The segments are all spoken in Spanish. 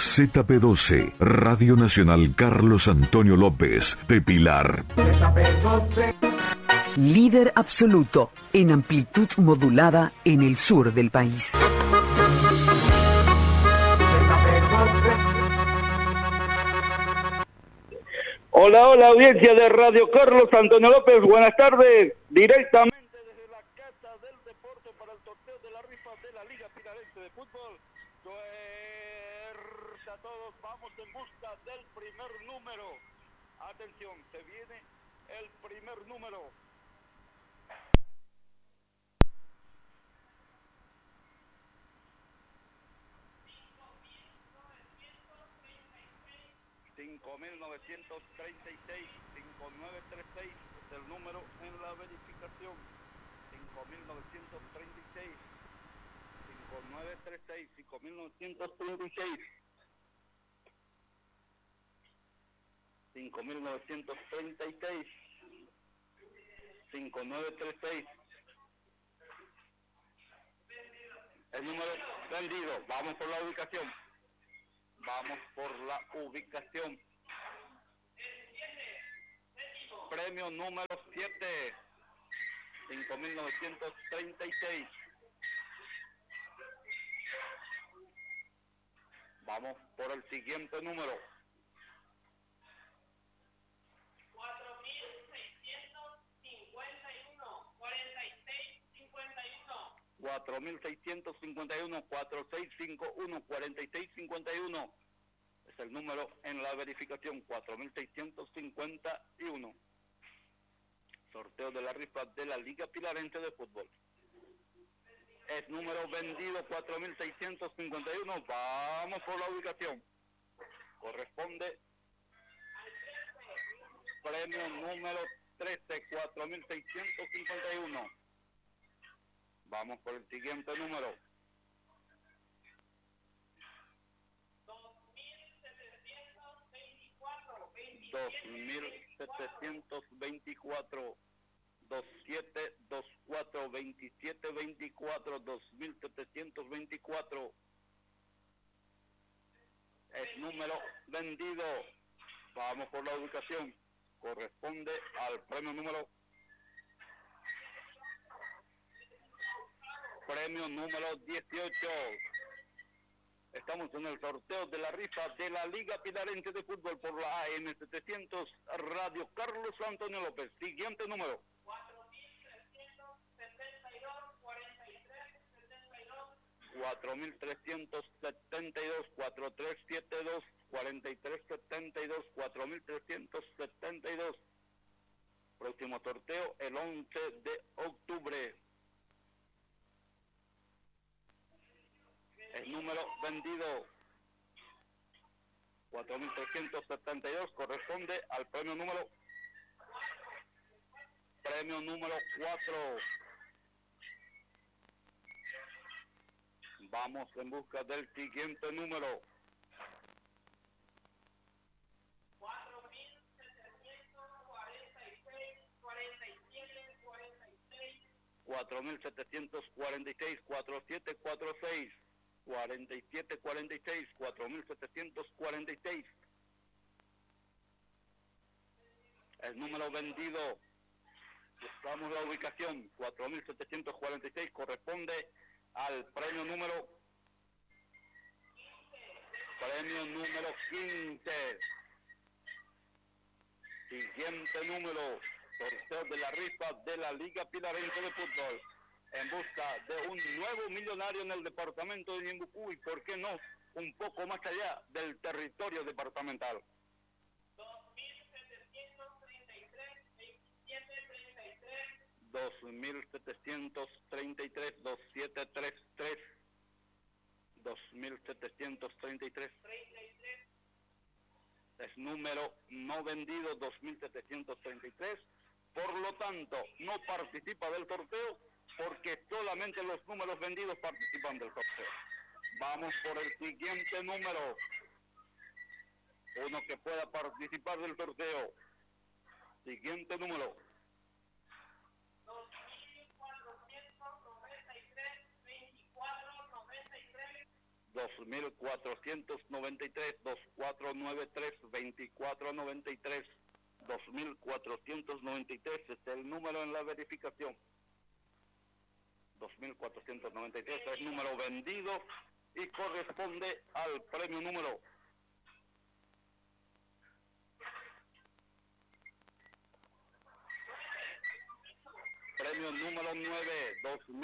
ZP12, Radio Nacional Carlos Antonio López, de Pilar. Líder absoluto en amplitud modulada en el sur del país. Hola, hola, audiencia de Radio Carlos Antonio López, buenas tardes, directamente desde la Casa del Deporte para el sorteo de la rifa de la Liga Pilarense de Fútbol. Suerte a todos, vamos en busca del primer número. Atención, se viene el primer número. $5,936, 5936 es el número en la verificación. 5,936, 5936, 5,936, 5,936, 5936. El número vendido. Vamos por la ubicación. Vamos por la ubicación. Premio número 7, 5,936. Vamos por el siguiente número. 4,651, 4651, 4651 es el número en la verificación. 4,651. Sorteo de la rifa de la Liga Pilarense de Fútbol. Es número vendido 4,651. Vamos por la ubicación. Corresponde premio número 13, 4,651. Vamos por el siguiente número. 2,724. 2724, 2724, 2,724. Es número vendido. Vamos por la ubicación. Corresponde al premio número. Premio número 18. Estamos en el sorteo de la rifa de la Liga Pilarense de Fútbol por la AM 700 Radio Carlos Antonio López. Siguiente número. 4,372, 4372, 4372, 4,372. Próximo sorteo el 11 de octubre. El número vendido 4,372 corresponde al premio número 4. Vamos en busca del siguiente número. 4,746, 4746, 4746, 4,746. El número vendido. Buscamos la ubicación. 4,746 corresponde al premio número 15. Siguiente número. Sorteo de la rifa de la Liga Pilarense de Fútbol. En busca de un nuevo millonario en el departamento de Ñembucú y, ¿por qué no?, un poco más allá del territorio departamental. 2,733, 2733, 2,733. Es número no vendido 2,733. Por lo tanto, no participa del sorteo porque solamente los números vendidos participan del sorteo. Vamos por el siguiente número. Uno que pueda participar del sorteo. Siguiente número. 2,493, 2493. 2493, 2493, 2493 es el número en la verificación. 2493 es el número vendido y corresponde al premio número 9,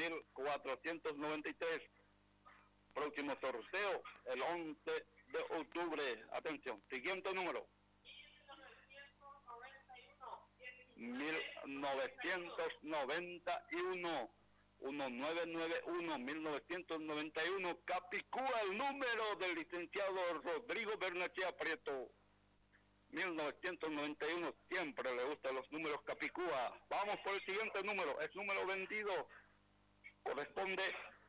2493. Próximo sorteo, el 11 de octubre. Atención, siguiente número. 1991. 1991, Capicúa, el número del licenciado Rodrigo Bernachea Prieto. 1991, siempre le gustan los números Capicúa. Vamos por el siguiente número, es número vendido, corresponde,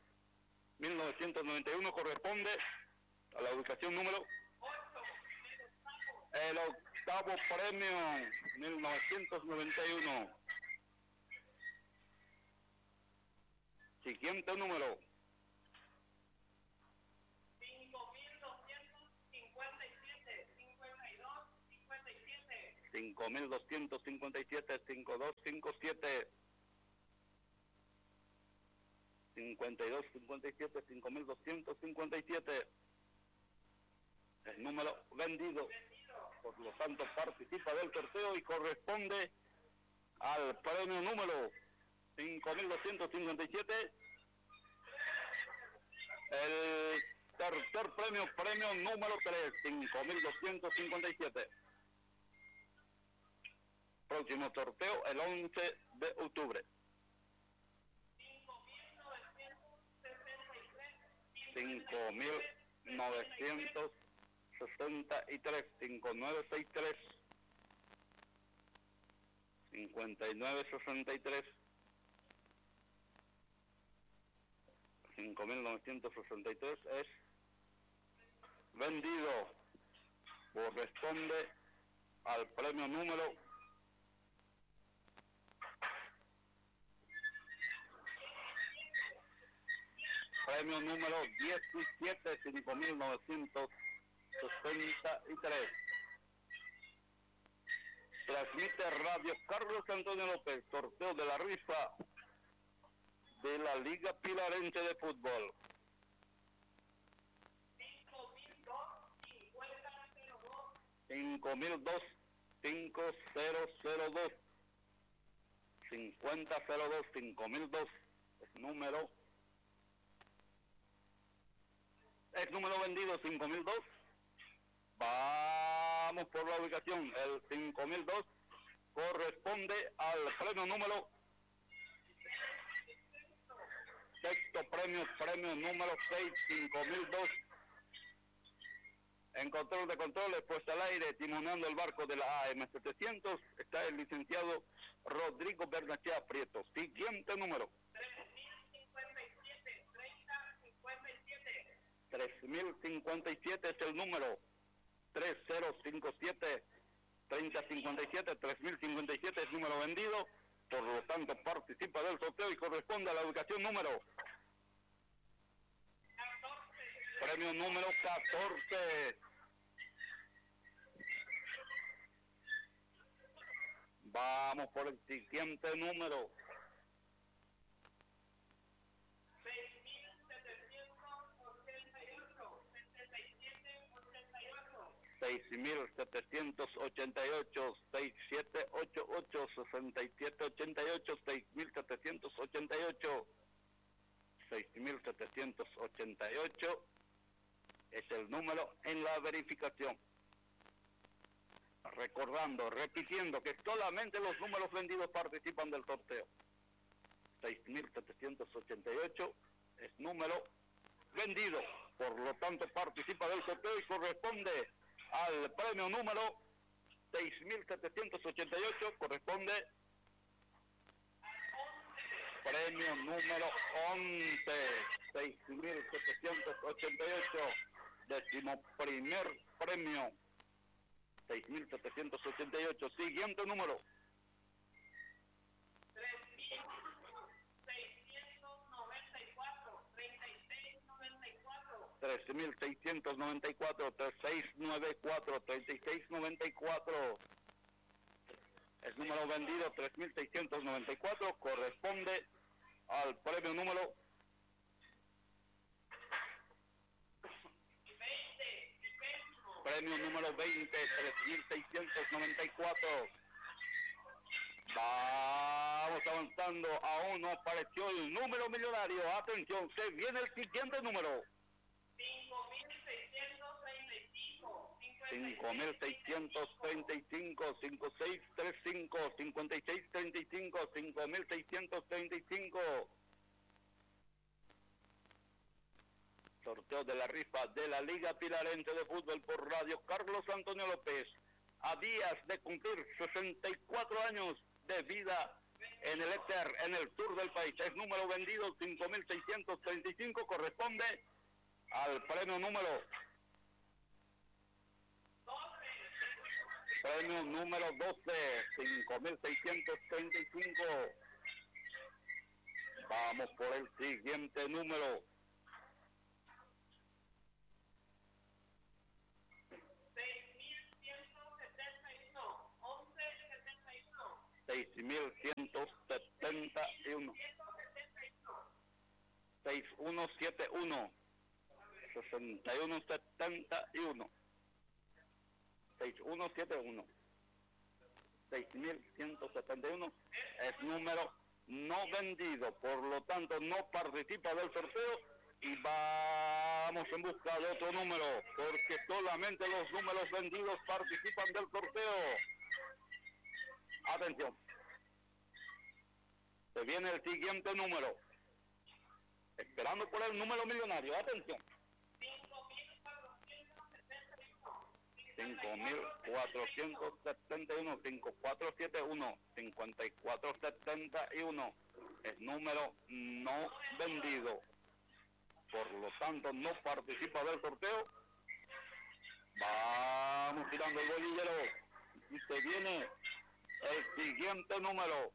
1991 corresponde a la ubicación número, el octavo premio, 1991. Siguiente número. 5257, 5257, 5257, 5257. El número vendido, por lo tanto participa del sorteo y corresponde al premio número 5257. El tercer premio, premio número 3, 5257. Próximo sorteo el 11 de octubre. 5963, 5963, 5963, 5963 es vendido, corresponde al premio número 17, 5963. Transmite Radio Carlos Antonio López, sorteo de la rifa de la Liga Pilarense de Fútbol. 5002, 5002, 5002, 5002, es número vendido 5002. Vamos por la ubicación, el 5002 corresponde al premio número, sexto premio, premio número 6, 5002. En control de controles, puesta al aire, timonando el barco de la AM700, está el licenciado Rodrigo Bernachea Prieto. Siguiente número. 3057 es el número. 3057, 3057, 3057 es número vendido, por lo tanto participa del sorteo y corresponde a la ubicación número 14. Premio número 14. Vamos por el siguiente número. 6788, 6788, 6788, 6788, 6788 es el número en la verificación. Recordando, repitiendo que solamente los números vendidos participan del sorteo. 6788 es número vendido, por lo tanto participa del sorteo y corresponde al premio número 6788, corresponde premio número 11, 6788, 11º premio, 6788, siguiente número. 3694, 3694, 3694, 3694, 3694. El número vendido 3694 corresponde al premio número 20, 3694. Vamos avanzando, aún no apareció el número millonario. Atención, se viene el siguiente número. 5635, 5635, 5635, 5635. Sorteo de la rifa de la Liga Pilarense de Fútbol por radio Carlos Antonio López. A días de cumplir 64 años de vida en el éter, en el sur del país. Es número vendido 5635, corresponde al premio número 12, 5635. Vamos por el siguiente número. 6171. 6171. 6171. 6171. 6171 es número no vendido, por lo tanto no participa del sorteo y vamos en busca de otro número, porque solamente los números vendidos participan del sorteo. Atención, se viene el siguiente número, esperando por el número millonario. Atención, 5471, 5471, 5471 es número no vendido, por lo tanto no participa del sorteo. Vamos tirando el bolillero y se viene el siguiente número.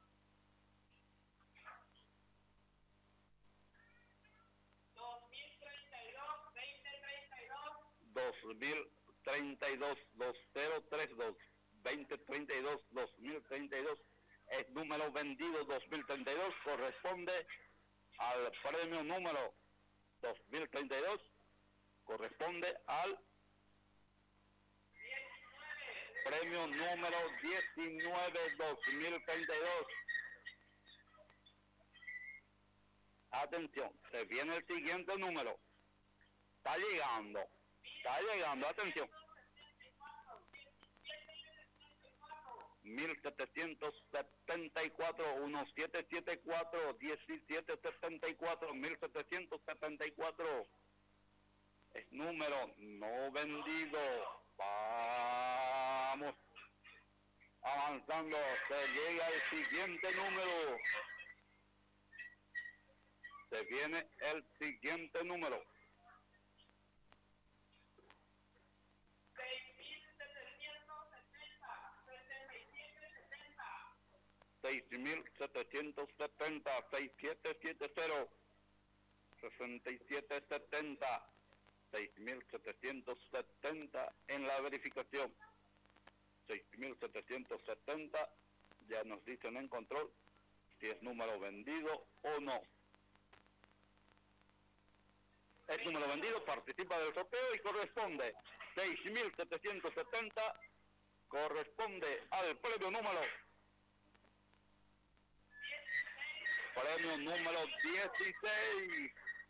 2032, 2032, 2032, 2032 es número vendido 2032, corresponde al premio número 2032, corresponde al premio número 19 2032. Atención, se viene el siguiente número. Está llegando, atención. 1774, 1774, 1774, 1774 es número no vendido. Vamos avanzando, se llega el siguiente número. Se viene el siguiente número. 6770, 6770, 6770, 6770 en la verificación. 6770, ya nos dicen en control si es número vendido o no. Es número vendido, participa del sorteo y corresponde 6770, corresponde al premio número 16.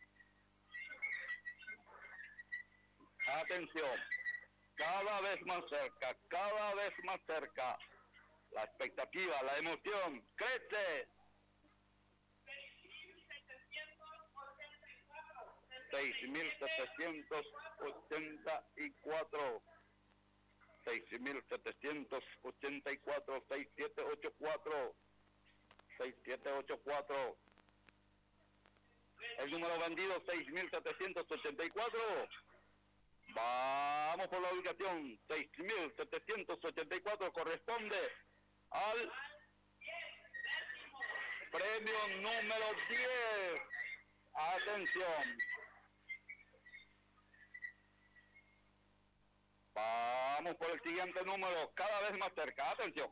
Atención, cada vez más cerca, la expectativa, la emoción crece. 6784, 6784, 6784, 6784. El número vendido 6784. Vamos por la ubicación. 6784 corresponde al premio número 10. Atención. Vamos por el siguiente número, cada vez más cerca. Atención.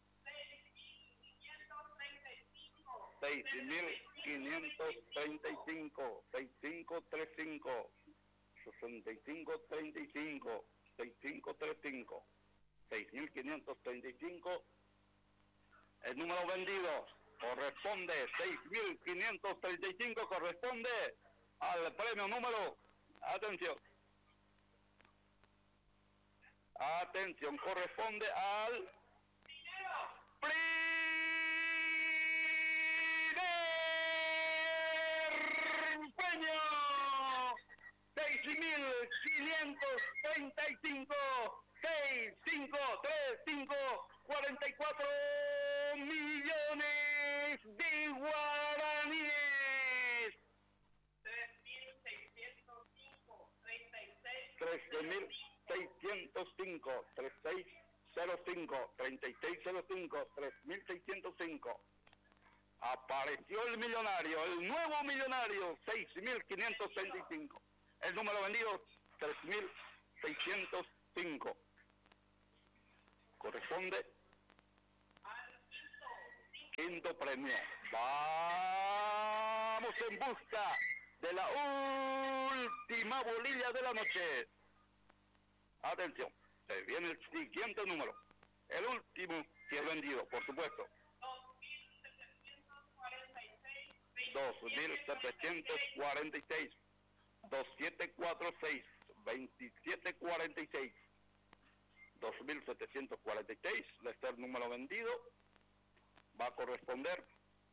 6.535, 6535, 6535, 6535, 6.535. El número vendido corresponde, 6.535 corresponde al premio número, atención, corresponde al primer premio, 6.535, 6535, 44 millones de guaraníes. 13.605, 3605, 3605, 3605. Apareció el millonario, el nuevo millonario, 6.535. El número vendido, 3.605. Corresponde quinto premio. Vamos en busca de la última bolilla de la noche. Atención, se viene el siguiente número. El último que es vendido, por supuesto. 2.746, 2746, 2746, 2.746, este es el número vendido. Va a corresponder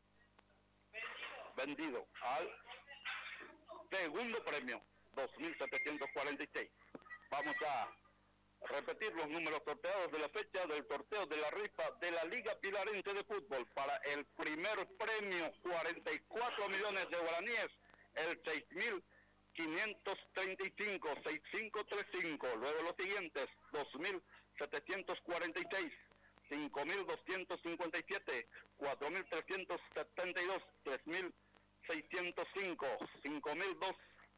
vendido al segundo premio, 2.746. Vamos a repetir los números sorteados de la fecha del sorteo de la rifa de la Liga Pilarense de Fútbol. Para el primer premio, 44 millones de guaraníes, el 6.535, 6535. Luego los siguientes, 2.746, 5.257, 4.372, 3.605, 5.002,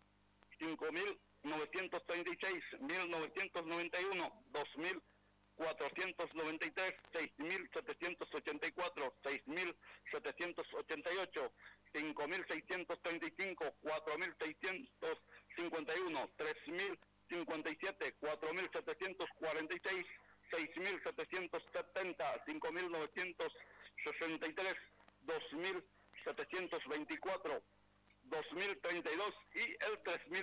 5.936, 1.991, 2.493, 6.784, 6.788, 5.635, 4.651, 3.057, 4.746, 6.770, 5.963, 2.724, 2032 y el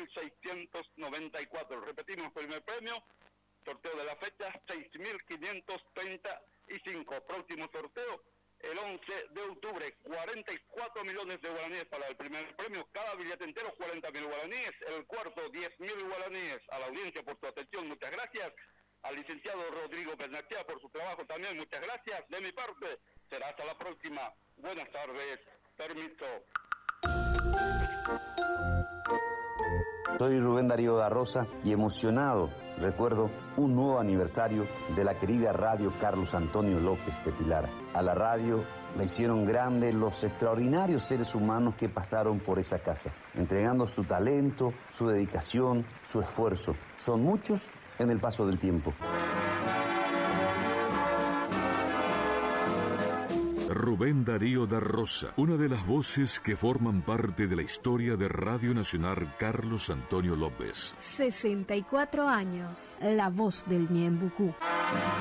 3694. Repetimos, primer premio, sorteo de la fecha, 6535. Próximo sorteo, el 11 de octubre, 44 millones de guaraníes para el primer premio, cada billete entero 40.000 guaraníes, el cuarto 10.000 guaraníes. A la audiencia por su atención, muchas gracias. Al licenciado Rodrigo Bernachea por su trabajo también, muchas gracias. De mi parte, será hasta la próxima. Buenas tardes, permiso. Soy Rubén Darío da Rosa y emocionado recuerdo un nuevo aniversario de la querida radio Carlos Antonio López de Pilar. A la radio la hicieron grande los extraordinarios seres humanos que pasaron por esa casa, entregando su talento, su dedicación, su esfuerzo. Son muchos en el paso del tiempo. Rubén Darío da Rosa, una de las voces que forman parte de la historia de Radio Nacional Carlos Antonio López. 64 años, la voz del Ñembucú.